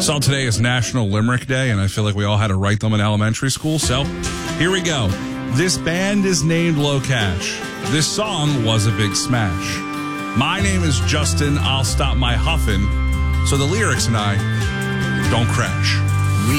So today is National Limerick Day, and I feel like we all had to write them in elementary school. So here we go. This band is named Low Cash. This song was a big smash. My name is Justin. I'll stop my huffing so the lyrics and I don't crash.